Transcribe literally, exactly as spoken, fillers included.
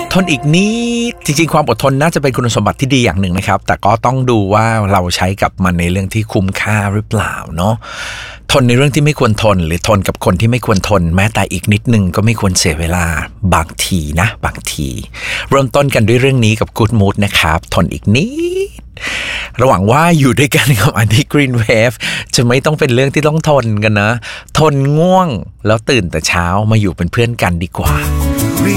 ทนอีกนิดจริงๆความอดทนน่าจะเป็นคุณสมบัติที่ดีอย่างหนึ่งนะครับแต่ก็ต้องดูว่าเราใช้กับมันในเรื่องที่คุ้มค่าหรือเปล่าเนาะทนในเรื่องที่ไม่ควรทนหรือทนกับคนที่ไม่ควรทนแม้แต่อีกนิดนึงก็ไม่ควรเสียเวลาบางทีนะบางทีเริ่มต้นกันด้วยเรื่องนี้กับ Good Mood นะครับทนอีกนิดระหวังว่าอยู่ด้วยกันกับอันที่ Green Wave จะไม่ต้องเป็นเรื่องที่ต้องทนกันนะทนง่วงแล้วตื่นแต่เช้ามาอยู่เป็นเพื่อนกันดีกว่า